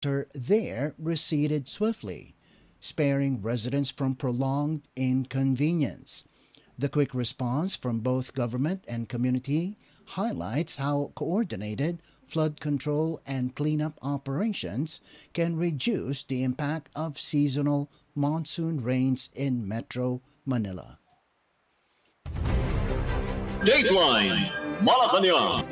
there receded swiftly, sparing residents from prolonged inconvenience. The quick response from both government and community highlights how coordinated flood control and cleanup operations can reduce the impact of seasonal monsoon rains in Metro Manila. Dateline Malacanang.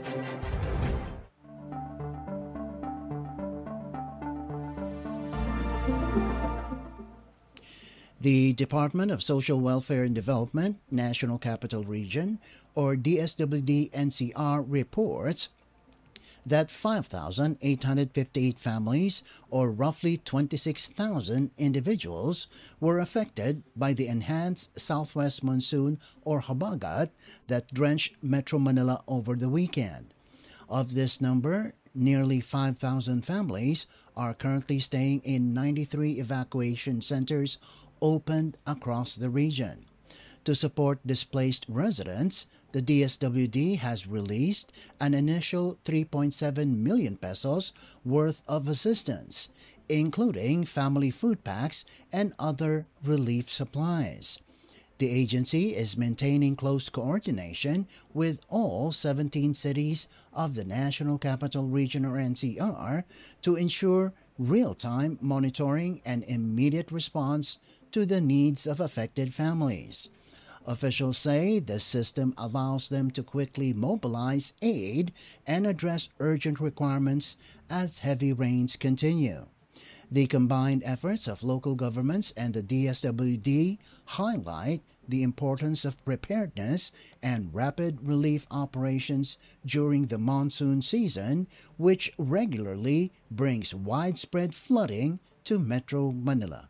The Department of Social Welfare and Development, National Capital Region, or DSWD NCR reports that 5,858 families, or roughly 26,000 individuals, were affected by the enhanced southwest monsoon or habagat that drenched Metro Manila over the weekend. Of this number, nearly 5,000 families are currently staying in 93 evacuation centers opened across the region. To support displaced residents, the DSWD has released an initial 3.7 million pesos worth of assistance, including family food packs and other relief supplies. The agency is maintaining close coordination with all 17 cities of the National Capital Region or NCR to ensure real-time monitoring and immediate response to the needs of affected families. Officials say the system allows them to quickly mobilize aid and address urgent requirements as heavy rains continue. The combined efforts of local governments and the DSWD highlight the importance of preparedness and rapid relief operations during the monsoon season, which regularly brings widespread flooding to Metro Manila.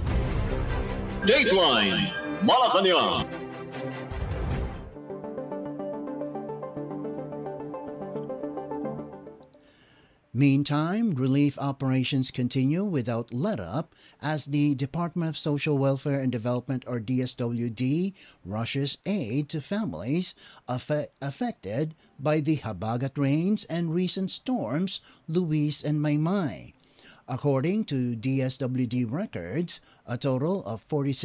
Dateline Malacanang. Meantime, relief operations continue without let-up as the Department of Social Welfare and Development or DSWD rushes aid to families affected by the habagat rains and recent storms Luis and Maymay. According to DSWD records, a total of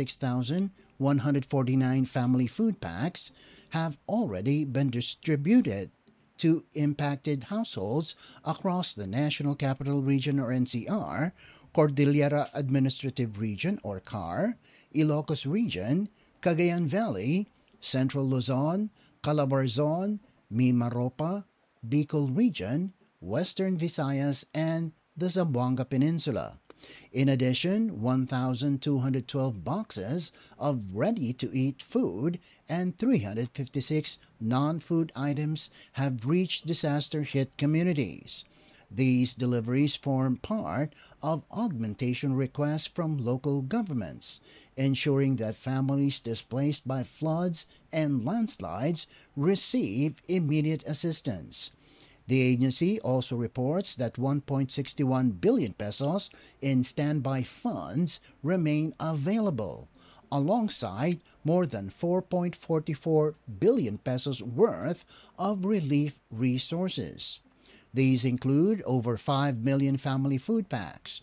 46,149 family food packs have already been distributed to impacted households across the National Capital Region or NCR, Cordillera Administrative Region or CAR, Ilocos Region, Cagayan Valley, Central Luzon, Calabarzon, Mimaropa, Bicol Region, Western Visayas, and the Zamboanga Peninsula. In addition, 1,212 boxes of ready-to-eat food and 356 non-food items have reached disaster-hit communities. These deliveries form part of augmentation requests from local governments, ensuring that families displaced by floods and landslides receive immediate assistance. The agency also reports that 1.61 billion pesos in standby funds remain available, alongside more than 4.44 billion pesos worth of relief resources. These include over 5 million family food packs,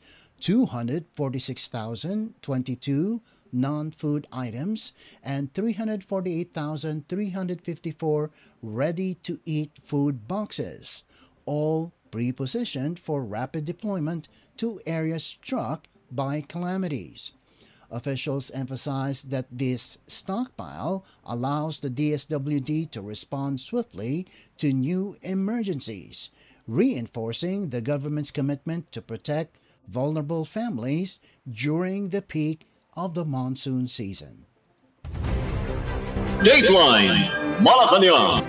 246,022 non-food items, and 348,354 ready-to-eat food boxes, all pre-positioned for rapid deployment to areas struck by calamities. Officials emphasize that this stockpile allows the DSWD to respond swiftly to new emergencies, reinforcing the government's commitment to protect vulnerable families during the peak of the monsoon season. Dateline Malacanang.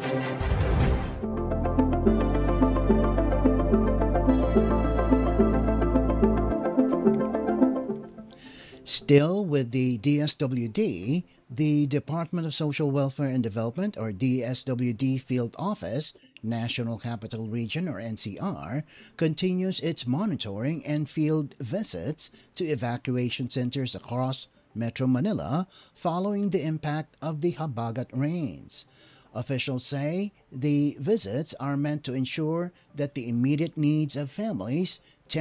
Still with the DSWD, the Department of Social Welfare and Development or DSWD Field Office, National Capital Region or NCR, continues its monitoring and field visits to evacuation centers across Metro Manila following the impact of the habagat rains. Officials say the visits are meant to ensure that the immediate needs of families